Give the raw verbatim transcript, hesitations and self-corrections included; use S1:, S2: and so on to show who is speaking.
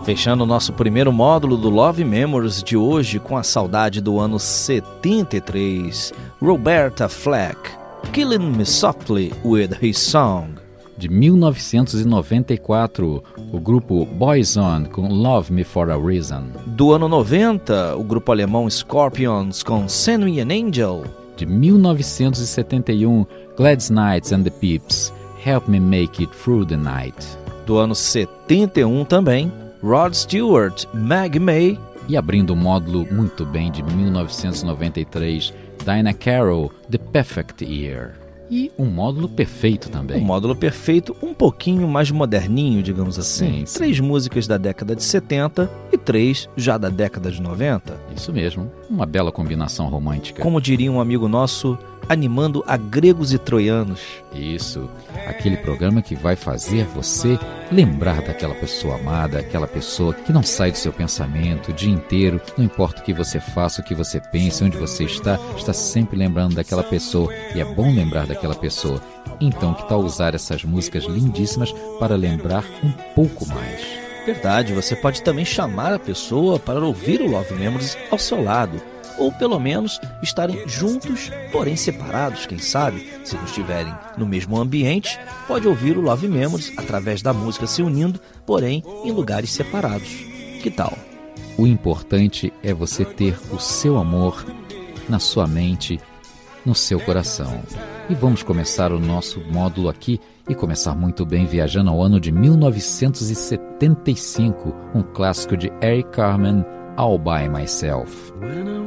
S1: Fechando o nosso primeiro módulo do Love Memories de hoje com a saudade do ano setenta e três, Roberta Flack, Killing Me Softly with His Song.
S2: De mil novecentos e noventa e quatro, o grupo Boyzone com Love Me For A Reason.
S1: Do ano noventa, o grupo alemão Scorpions com Send Me An Angel.
S2: De mil novecentos e setenta e um, Gladys Knight and the Pips, Help Me Make It Through the Night.
S1: Do ano setenta e um também, Rod Stewart, Maggie May.
S2: E abrindo o módulo muito bem de mil novecentos e noventa e três, Diana Carroll, The Perfect Year. E um módulo perfeito também.
S1: Um módulo perfeito, um pouquinho mais moderninho, digamos assim.
S2: Sim, sim.
S1: Três músicas da década de setenta e três já da década de noventa.
S2: Isso mesmo, uma bela combinação romântica.
S1: Como diria um amigo nosso, animando a gregos e troianos.
S2: Isso, aquele programa que vai fazer você lembrar daquela pessoa amada, aquela pessoa que não sai do seu pensamento o dia inteiro, não importa o que você faça, o que você pense, onde você está, está sempre lembrando daquela pessoa, e é bom lembrar daquela pessoa. Então, que tal usar essas músicas lindíssimas para lembrar um pouco mais?
S1: Verdade, você pode também chamar a pessoa para ouvir o Love Memories ao seu lado. Ou pelo menos estarem juntos, porém separados, quem sabe? Se não estiverem no mesmo ambiente, pode ouvir o Love Memories através da música se unindo, porém em lugares separados. Que tal?
S2: O importante é você ter o seu amor na sua mente, no seu coração. E vamos começar o nosso módulo aqui e começar muito bem viajando ao ano de mil novecentos e setenta e cinco, um clássico de Eric Carmen, All By Myself.